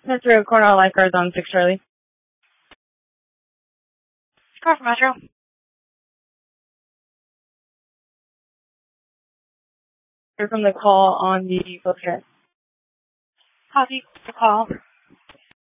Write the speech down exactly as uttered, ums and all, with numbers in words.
That's real Cornell Lifeguards on six Charlie. Score for Metro. From the call on the focus. Copy the call.